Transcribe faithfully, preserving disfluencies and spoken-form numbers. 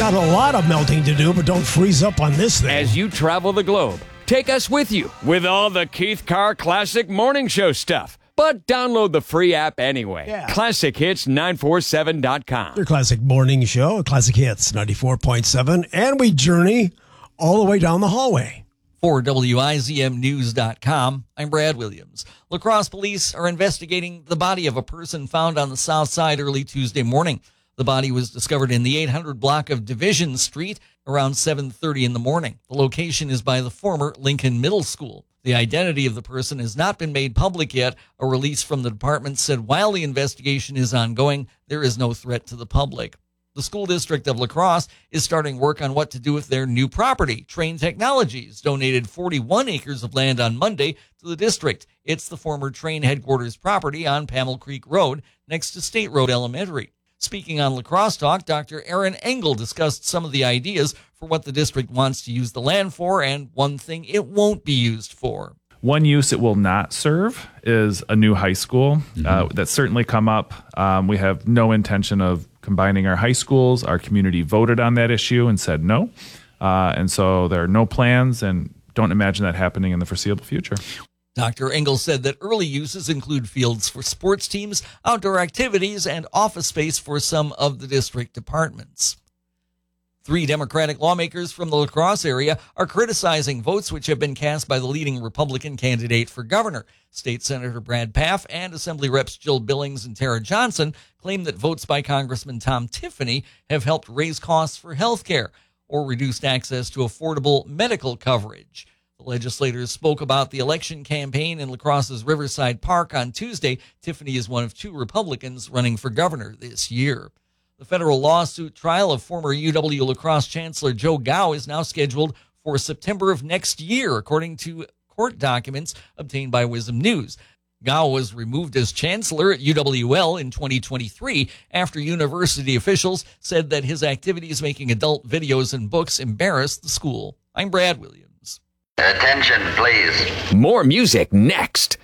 Got a lot of melting to do, but don't freeze up on this thing. As you travel the globe, take us with you with all the Keith Carr Classic Morning Show stuff. But download the free app anyway. Yeah. classic hits nine four seven dot com. Your Classic Morning Show, Classic Hits ninety-four point seven, and we journey all the way down the hallway. For W I Z M News dot com, I'm Brad Williams. La Crosse police are investigating the body of a person found on the south side early Tuesday morning. The body was discovered in the eight hundred block of Division Street around seven thirty in the morning. The location is by the former Lincoln Middle School. The identity of the person has not been made public yet. A release from the department said while the investigation is ongoing, there is no threat to the public. The school district of La Crosse is starting work on what to do with their new property. Train Technologies donated forty-one acres of land on Monday to the district. It's the former Train headquarters property on Pamel Creek Road next to State Road Elementary. Speaking on La Crosse Talk, Doctor Aaron Engel discussed some of the ideas for what the district wants to use the land for and one thing it won't be used for. One use it will not serve is a new high school. Mm-hmm. Uh, that's certainly come up. Um, we have no intention of combining our high schools. Our community voted on that issue and said no. Uh, and so there are no plans and don't imagine that happening in the foreseeable future. Doctor Engel said that early uses include fields for sports teams, outdoor activities, and office space for some of the district departments. Three Democratic lawmakers from the La Crosse area are criticizing votes which have been cast by the leading Republican candidate for governor. State Senator Brad Pfaff and Assembly Reps Jill Billings and Tara Johnson claim that votes by Congressman Tom Tiffany have helped raise costs for health care or reduced access to affordable medical coverage. The legislators spoke about the election campaign in La Crosse's Riverside Park on Tuesday. Tiffany is one of two Republicans running for governor this year. The federal lawsuit trial of former U W La Crosse Chancellor Joe Gow is now scheduled for September of next year, according to court documents obtained by Wisdom News. Gow was removed as chancellor at U W L in twenty twenty-three after university officials said that his activities making adult videos and books embarrassed the school. I'm Brad Williams. Attention, please. More music next.